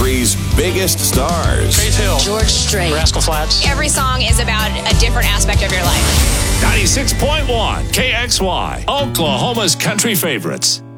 country's biggest stars. Faith Hill, George Strait, Rascal Flatts. Every song is about a different aspect of your life. 96.1 KXY, Oklahoma's country favorites.